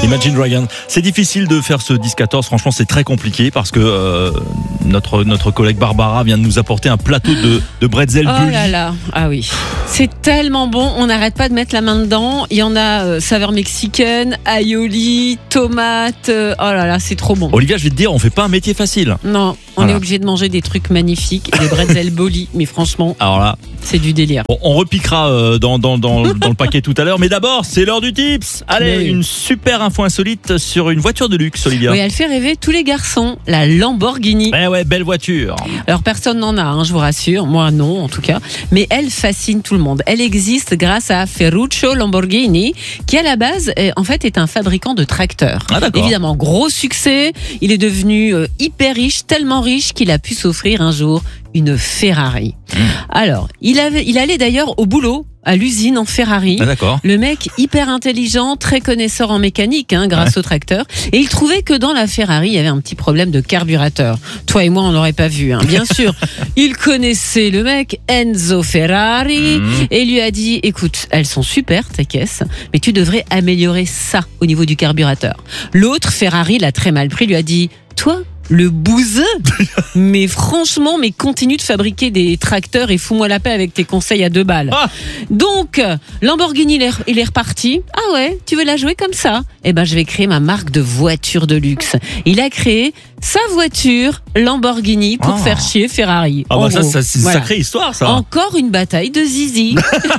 Imagine Dragons. C'est difficile de faire ce 10-14. Franchement, c'est très compliqué parce que notre collègue Barbara vient de nous apporter un plateau de bretzel Oh bully. là là, ah oui. C'est tellement bon, on n'arrête pas de mettre la main dedans. Il y en a saveur mexicaine, aioli, tomate. Oh là là, c'est trop bon. Olivia, je vais te dire, on fait pas un métier facile. Non, on Voilà. est obligé de manger des trucs magnifiques et des bretzel bully. Mais franchement, Alors là, c'est du délire. bon, on repiquera dans le paquet tout à l'heure. Mais d'abord, c'est l'heure du tips. Allez, Oui. une super info insolite sur une voiture de luxe, Olivia. Oui, elle fait rêver tous les garçons, la Lamborghini. Eh ouais, belle voiture. Alors personne n'en a, je vous rassure, moi non en tout cas, mais elle fascine tout le monde. Elle existe grâce à Ferruccio Lamborghini, qui à la base en fait est un fabricant de tracteurs. Ah, d'accord. Évidemment, gros succès, il est devenu hyper riche, tellement riche qu'il a pu s'offrir un jour une Ferrari. Alors, il allait d'ailleurs au boulot, à l'usine en Ferrari. Ah, d'accord. Le mec hyper intelligent, très connaisseur en mécanique grâce au tracteur. Et il trouvait que dans la Ferrari, il y avait un petit problème de carburateur. Toi et moi, on l'aurait pas vu, bien sûr. Il connaissait le mec, Enzo Ferrari, et il lui a dit, écoute, elles sont super, tes caisses, mais tu devrais améliorer ça au niveau du carburateur. L'autre, Ferrari, l'a très mal pris, lui a dit, toi, le bouseux, mais franchement, mais continue de fabriquer des tracteurs et fous-moi la paix avec tes conseils à 2 balles. Ah. Donc, Lamborghini, il est reparti. Ah ouais, tu veux la jouer comme ça ? Eh ben, je vais créer ma marque de voiture de luxe. Il a créé sa voiture Lamborghini pour Ah. faire chier Ferrari. Ah En bah ça, gros. c'est une Voilà. sacrée histoire, ça. Encore une bataille de zizi.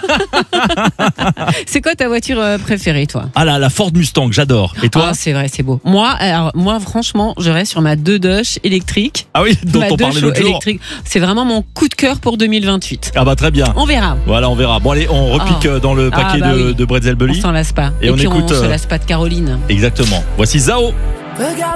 C'est quoi ta voiture préférée, toi ? Ah là, la Ford Mustang, j'adore. Et toi? Ah, c'est vrai, c'est beau. Moi, franchement, je reste sur ma 2-Dush électrique. Ah oui, dont Ma on parlait 2 l'autre jour. électrique. C'est vraiment mon coup de cœur pour 2028. Ah bah très bien. On verra. Voilà, on verra. Bon allez, on repique dans le paquet bah oui. de bretzel On bully. s'en lasse pas. Et on puis écoute, on se lasse pas de Caroline. Exactement. Voici Zao.